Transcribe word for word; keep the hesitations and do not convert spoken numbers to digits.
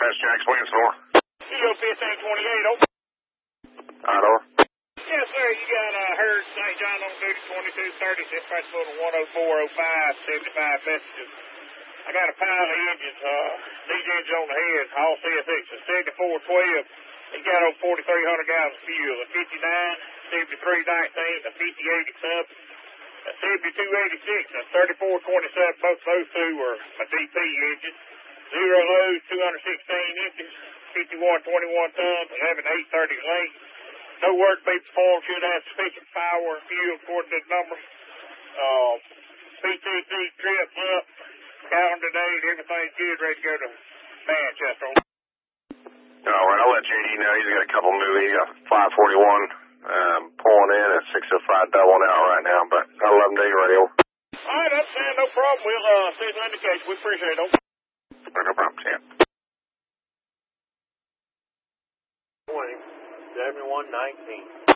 That's Jack Swinsor. Kilo fifteen twenty-eight, open. Hello. Yes, sir. You got uh, Herd Saint John on duty, twenty-two thirty, dispatch phone one oh four oh five, seventy-five messages. I got a pile of engines. Uh, these engines on the head, all C S X, a seventy-four twelve. He got over forty-three hundred gallons of fuel. A fifty-nine, seventy-three nineteen, a fifty eighty sub, a seventy-two eighty-six, a thirty-four twenty-seven. Both those two were a D P engine. Zero loads, two hundred sixteen inches, fifty-one twenty-one tons, eleven eight thirty length. No work to be performed. Should have sufficient power and fuel according to the numbers. Uh, P T C trips up, calendar date, everything's good, ready to go to Manchester. All right, I'll let J D know. He's got a couple new. He got five forty-one um, pulling in at six oh five doubling out right now, but I'll let him know you're ready. All right, understand, no problem. We'll uh, send an indication. We appreciate it. No problem, Sam. twenty, seventy-one nineteen.